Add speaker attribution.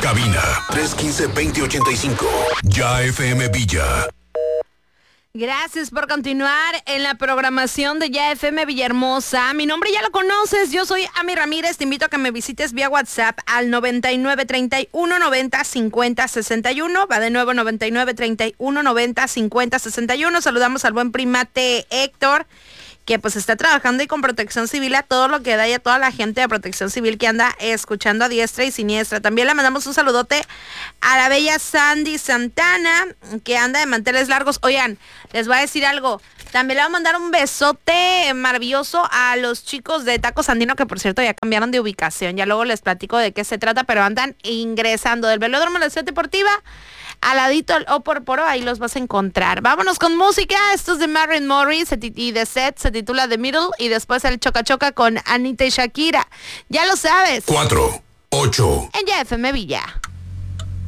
Speaker 1: Cabina 315-2085. Ya FM Villa.
Speaker 2: Gracias por continuar en la programación de Ya FM Villahermosa. Mi nombre ya lo conoces, yo soy Ami Ramírez. Te invito a que me visites vía WhatsApp al 99 31 90 50 61. Va de nuevo 99 31 90 50 61. Saludamos al buen primate Héctor, que pues está trabajando y con Protección Civil a todo lo que da y a toda la gente de Protección Civil que anda escuchando a diestra y siniestra. También le mandamos un saludote a la bella Sandy Santana, que anda de manteles largos. Oigan, les voy a decir algo. También le voy a mandar un besote maravilloso a los chicos de Taco Sandino, que por cierto ya cambiaron de ubicación. Ya luego les platico de qué se trata, pero andan ingresando del Velódromo de la Ciudad Deportiva al ladito el Oporporo, ahí los vas a encontrar. Vámonos con música. Esto es de Maren Morris y The Set, se titula The Middle, y después el Choca Choca con Anita y Shakira. Ya lo sabes.
Speaker 1: 4, 8.
Speaker 2: En Ya FM Villa.